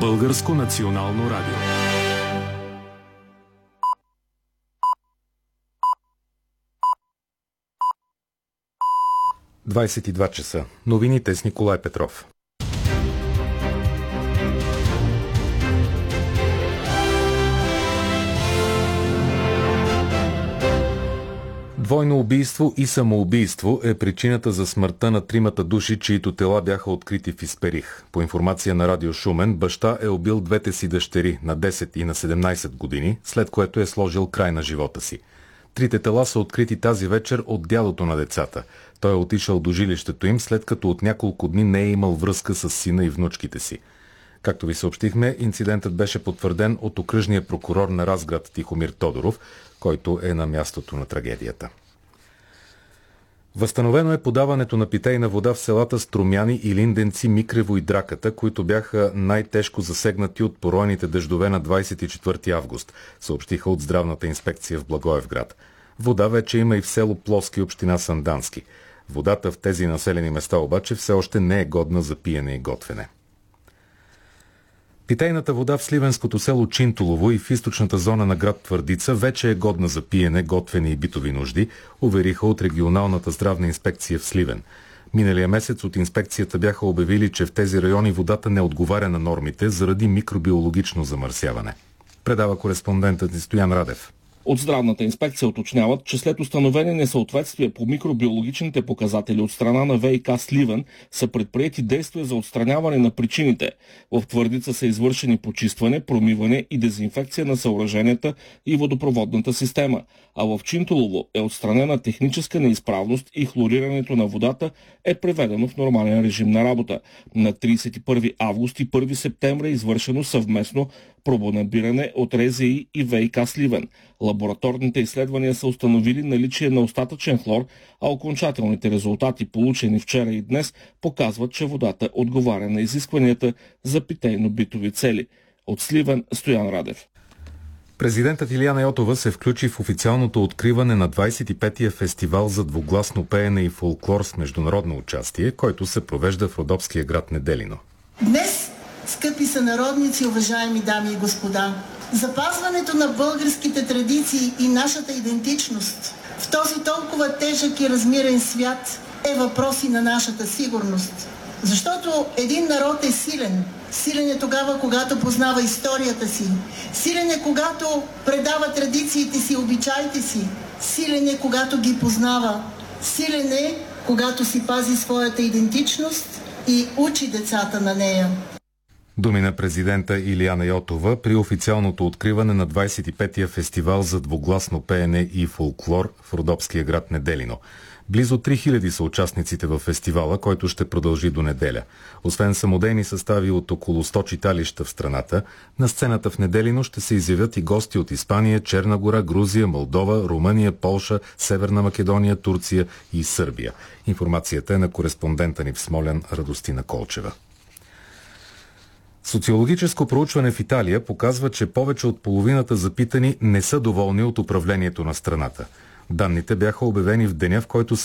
Българско национално радио. – 22 часа. Новините с Николай Петров. Двойно убийство и самоубийство е причината за смъртта на тримата души, чието тела бяха открити в Исперих. По информация на Радио Шумен, баща е убил двете си дъщери на 10 и на 17 години, след което е сложил край на живота си. Трите тела са открити тази вечер от дядото на децата. Той е отишъл до жилището им, след като от няколко дни не е имал връзка с сина и внучките си. Както ви съобщихме, инцидентът беше потвърден от окръжния прокурор на Разград Тихомир Тодоров, който е на мястото на трагедията. Възстановено е подаването на питейна вода в селата Струмяни, Илинденци, Микрево и Драката, които бяха най-тежко засегнати от поройните дъждове на 24 август, съобщиха от Здравната инспекция в Благоевград. Вода вече има и в село Плоски, община Сандански. Водата в тези населени места обаче все още не е годна за пиене и готвене. Питейната вода в сливенското село Чинтулово и в източната зона на град Твърдица вече е годна за пиене, готвене и битови нужди, увериха от регионалната здравна инспекция в Сливен. Миналия месец от инспекцията бяха обявили, че в тези райони водата не отговаря на нормите заради микробиологично замърсяване. Предава кореспондентът ни Стоян Радев. От здравната инспекция уточняват, че след установени несъответствия по микробиологичните показатели от страна на ВиК Сливен са предприети действия за отстраняване на причините. В Твърдица са извършени почистване, промиване и дезинфекция на съоръженията и водопроводната система, а в Чинтулово е отстранена техническа неизправност и хлорирането на водата е приведено в нормален режим на работа. На 31 август и 1 септември е извършено съвместно пробонабиране от РЗИ и ВиК Сливен. Лабораторните изследвания са установили наличие на остатъчен хлор, а окончателните резултати, получени вчера и днес, показват, че водата отговаря на изискванията за питейно-битови цели. От Сливен, Стоян Радев. Президентът Илияна Йотова се включи в официалното откриване на 25-я фестивал за двугласно пеене и фолклор с международно участие, който се провежда в родопския град Неделино. Днес, скъпи сънародници, уважаеми дами и господа, запазването на българските традиции и нашата идентичност в този толкова тежък и размирен свят е въпрос и на нашата сигурност. Защото един народ е силен. Силен е тогава, когато познава историята си. Силен е, когато предава традициите си, обичаите си. Силен е, когато ги познава. Силен е, когато си пази своята идентичност и учи децата на нея. Думи на президента Илияна Йотова при официалното откриване на 25-я фестивал за двугласно пеене и фолклор в родопския град Неделино. Близо 3000 са участниците в фестивала, който ще продължи до неделя. Освен самодейни състави от около 100 читалища в страната, на сцената в Неделино ще се изявят и гости от Испания, Черна гора, Грузия, Молдова, Румъния, Полша, Северна Македония, Турция и Сърбия. Информацията е на кореспондента ни в Смолян Радостина Колчева. Социологическо проучване в Италия показва, че повече от половината запитани не са доволни от управлението на страната. Данните бяха обявени в деня, в който се